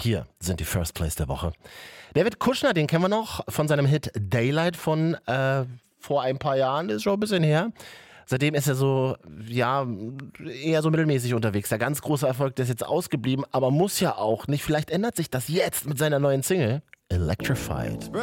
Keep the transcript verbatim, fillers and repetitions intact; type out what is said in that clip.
Hier sind die First Place der Woche. David Kushner, den kennen wir noch von seinem Hit Daylight von äh, vor ein paar Jahren, ist schon ein bisschen her. Seitdem ist er so, ja, eher so mittelmäßig unterwegs. Der ganz große Erfolg, der ist jetzt ausgeblieben, aber muss ja auch nicht. Vielleicht ändert sich das jetzt mit seiner neuen Single Electrified.